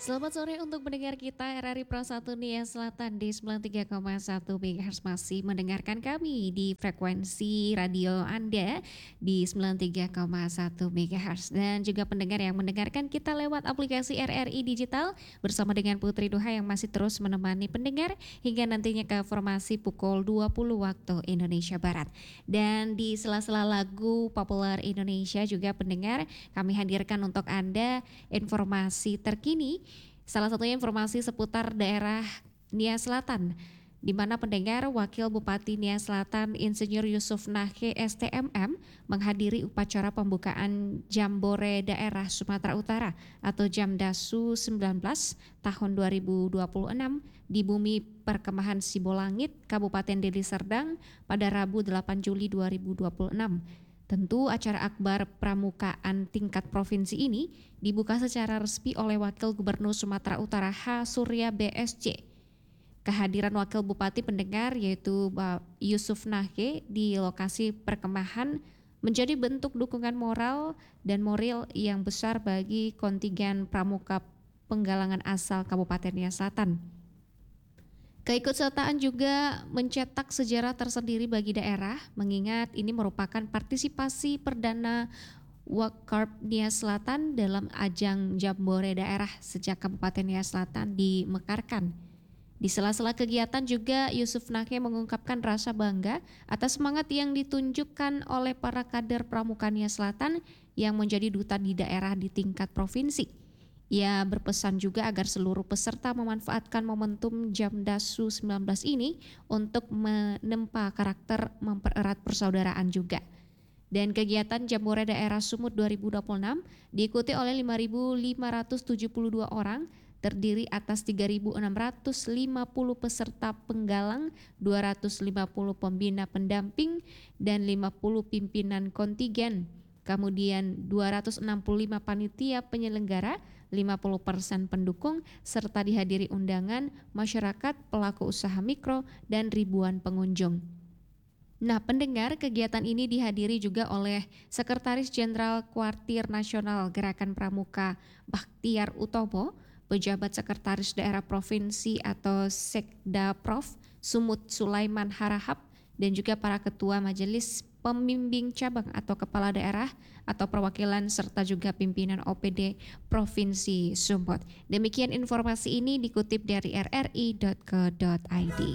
Selamat sore untuk pendengar kita RRI Pro 1 Nia Selatan di 93,1 MHz masih mendengarkan kami di frekuensi radio Anda di 93,1 MHz dan juga pendengar yang mendengarkan kita lewat aplikasi RRI Digital bersama dengan Putri Duha yang masih terus menemani pendengar hingga nantinya ke formasi pukul 20 waktu Indonesia Barat. Dan di sela-sela lagu populer Indonesia juga pendengar kami hadirkan untuk Anda informasi terkini. Salah satunya informasi seputar daerah Nia Selatan, di mana pendengar Wakil Bupati Nia Selatan Insinyur Yusuf Nahke STMM menghadiri upacara pembukaan Jambore Daerah Sumatera Utara atau Jamdasu 19 tahun 2026 di Bumi Perkemahan Sibolangit, Kabupaten Deli Serdang pada Rabu 8 Juli 2026. Tentu acara akbar pramukaan tingkat provinsi ini dibuka secara resmi oleh Wakil Gubernur Sumatera Utara H. Surya BSC. Kehadiran Wakil Bupati pendengar yaitu Yusuf Nahke di lokasi perkemahan menjadi bentuk dukungan moral dan moral yang besar bagi kontingen pramuka penggalangan asal Kabupaten Nia Selatan. Keikutsertaan juga mencetak sejarah tersendiri bagi daerah, mengingat ini merupakan partisipasi perdana Wakarp Nia Selatan dalam ajang Jambore Daerah sejak Kabupaten Nia Selatan dimekarkan. Di sela-sela kegiatan juga Yusuf Nahke mengungkapkan rasa bangga atas semangat yang ditunjukkan oleh para kader pramuka Nia Selatan yang menjadi duta di daerah di tingkat provinsi. Ia berpesan juga agar seluruh peserta memanfaatkan momentum Jamdasu 19 ini untuk menempa karakter mempererat persaudaraan juga. Dan kegiatan Jambore Daerah Sumut 2026 diikuti oleh 5.572 orang, terdiri atas 3.650 peserta penggalang, 250 pembina pendamping, dan 50 pimpinan kontingen. Kemudian 265 panitia penyelenggara, 50% pendukung, serta dihadiri undangan, masyarakat, pelaku usaha mikro, dan ribuan pengunjung. Nah, pendengar, kegiatan ini dihadiri juga oleh Sekretaris Jenderal Kuartir Nasional Gerakan Pramuka Bakhtiar Utomo, Pejabat Sekretaris Daerah Provinsi atau Sekda Prof Sumut Sulaiman Harahap, dan juga para ketua majelis pembimbing cabang atau kepala daerah atau perwakilan serta juga pimpinan OPD Provinsi Sumut. Demikian informasi ini dikutip dari rri.co.id.